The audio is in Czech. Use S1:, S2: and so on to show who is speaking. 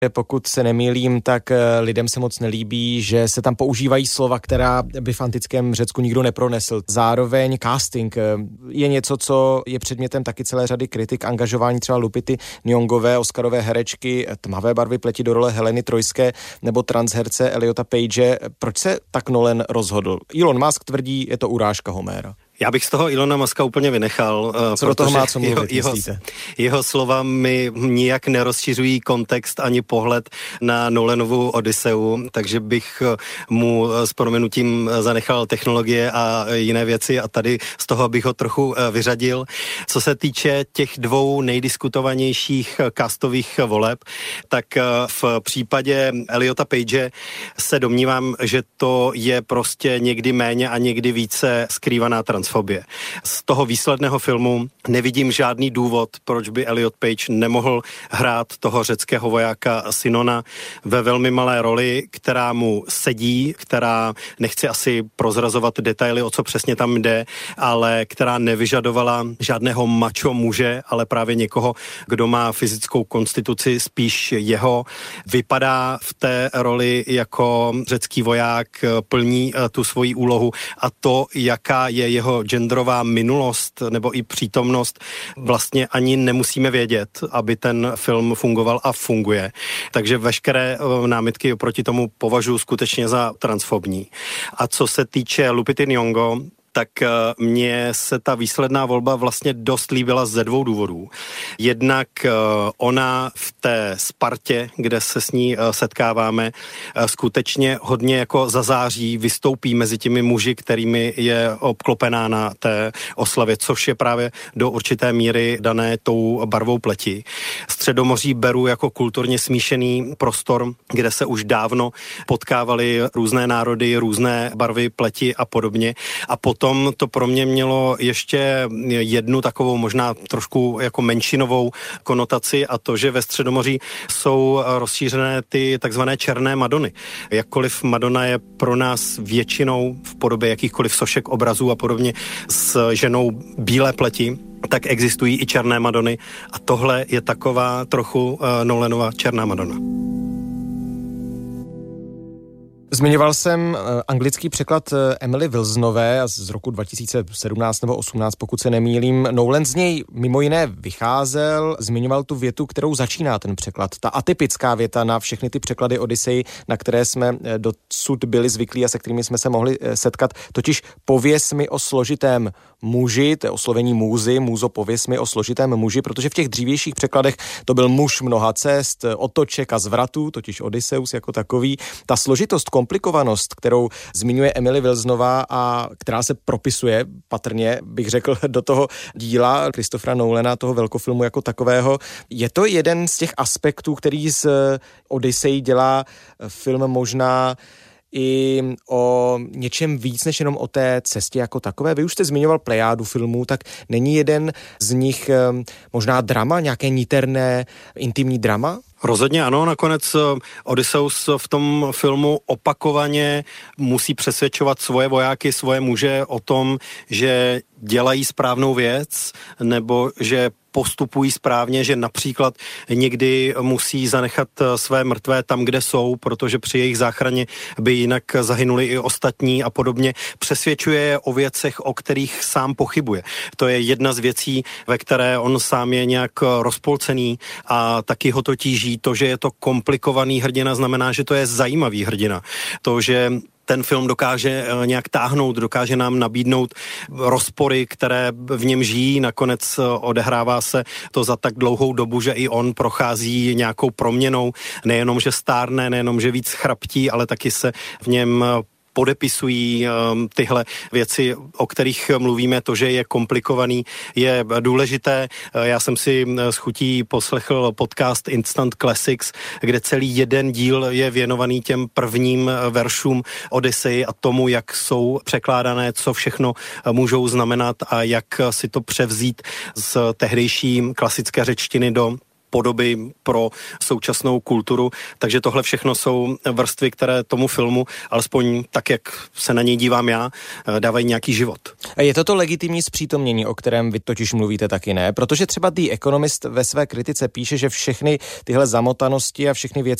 S1: Pokud se nemýlím, tak lidem se moc nelíbí, že se tam používají slova, která by v antickém Řecku nikdo nepronesl. Zároveň casting je něco, co je předmětem taky celé řady kritik, angažování třeba Lupity Nyongové, oscarové herečky, tmavé barvy pleti do role Heleny Trojské nebo transherce Eliota Page. Proč se tak Nolan rozhodl? Elon Musk tvrdí, je to urážka Homéra.
S2: Já bych z toho Elona Muska úplně vynechal,
S1: co do toho má co mluvit,
S2: jeho slova mi nijak nerozšiřují kontext ani pohled na Nolanovu Odysseu, takže bych mu s prominutím zanechal technologie a jiné věci a tady z toho bych ho trochu vyřadil. Co se týče těch dvou nejdiskutovanějších castových voleb, tak v případě Eliota Page se domnívám, že to je prostě někdy méně a někdy více skrývaná transfobie. Z toho výsledného filmu nevidím žádný důvod, proč by Eliot Page nemohl hrát toho řeckého vojáka Synona ve velmi malé roli, která mu sedí, která, nechci asi prozrazovat detaily, o co přesně tam jde, ale která nevyžadovala žádného macho muže, ale právě někoho, kdo má fyzickou konstituci spíš jeho. Vypadá v té roli jako řecký voják, plní tu svoji úlohu a to, jaká je jeho genderová minulost nebo i přítomnost, vlastně ani nemusíme vědět, aby ten film fungoval a funguje. Takže veškeré námitky proti tomu považuji skutečně za transfobní. A co se týče Lupity Nyong'o, tak mně se ta výsledná volba vlastně dost líbila ze dvou důvodů. Jednak ona v té Spartě, kde se s ní setkáváme, skutečně hodně jako zazáří, vystoupí mezi těmi muži, kterými je obklopená na té oslavě, což je právě do určité míry dané tou barvou pleti. Středomoří beru jako kulturně smíšený prostor, kde se už dávno potkávaly různé národy, různé barvy pleti a podobně. A potom to pro mě mělo ještě jednu takovou možná trošku jako menšinovou konotaci a to, že ve Středomoří jsou rozšířené ty takzvané černé Madony. Jakkoliv Madonna je pro nás většinou v podobě jakýchkoliv sošek, obrazů a podobně s ženou bílé pleti, tak existují i černé Madony a tohle je taková trochu Nolanova černá Madonna.
S1: Zmiňoval jsem anglický překlad Emily Wilsonové z roku 2017 nebo 18, pokud se nemýlím. Nolan z něj mimo jiné vycházel, zmiňoval tu větu, kterou začíná ten překlad. Ta atypická věta na všechny ty překlady Odyssey, na které jsme dosud byli zvyklí a se kterými jsme se mohli setkat. Totiž pověz mi o složitém muži, to je oslovení můzy, můzo, pověz mi o složitém muži, protože v těch dřívějších překladech to byl muž mnoha cest, otoček a zvratů, totiž Odysseus jako takový. Ta složitost, komplikovanost, kterou zmiňuje Emily Wilsonová a která se propisuje patrně, bych řekl, do toho díla Christophera Nolana, toho velkofilmu jako takového. Je to jeden z těch aspektů, který z Odyssey dělá film možná i o něčem víc, než jenom o té cestě jako takové. Vy už jste zmiňoval plejádu filmů, tak není jeden z nich možná drama, nějaké niterné, intimní drama?
S2: Rozhodně ano, nakonec Odysseus v tom filmu opakovaně musí přesvědčovat svoje vojáky, svoje muže o tom, že dělají správnou věc, nebo že postupují správně, že například někdy musí zanechat své mrtvé tam, kde jsou, protože při jejich záchraně by jinak zahynuli i ostatní a podobně. Přesvědčuje je o věcech, o kterých sám pochybuje. To je jedna z věcí, ve které on sám je nějak rozpolcený a taky ho to tíží. To, že je to komplikovaný hrdina, znamená, že to je zajímavý hrdina. To, že ten film dokáže nějak táhnout, dokáže nám nabídnout rozpory, které v něm žijí. Nakonec odehrává se to za tak dlouhou dobu, že i on prochází nějakou proměnou. Nejenom, že stárne, nejenom, že víc chraptí, ale taky se v něm podepisují tyhle věci, o kterých mluvíme. To, že je komplikovaný, je důležité. Já jsem si s chutí poslechl podcast Instant Classics, kde celý jeden díl je věnovaný těm prvním veršům Odyssey a tomu, jak jsou překládané, co všechno můžou znamenat a jak si to převzít z tehdejší klasické řečtiny do podoby pro současnou kulturu. Takže tohle všechno jsou vrstvy, které tomu filmu, alespoň tak, jak se na něj dívám já, dávají nějaký život.
S1: A je to legitimní zpřítomnění, o kterém vy totiž mluvíte taky, ne? Protože třeba The Economist ve své kritice píše, že všechny tyhle zamotanosti a všechny věci